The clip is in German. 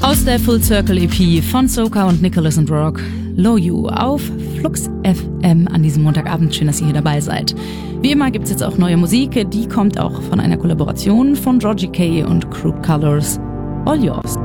Aus der Full Circle EP von Soka und Nicholas and Rock, Low You auf Flux FM an diesem Montagabend. Schön, dass ihr hier dabei seid. Wie immer gibt es jetzt auch neue Musik, die kommt auch von einer Kollaboration von Georgie K und Crude Colors. All yours.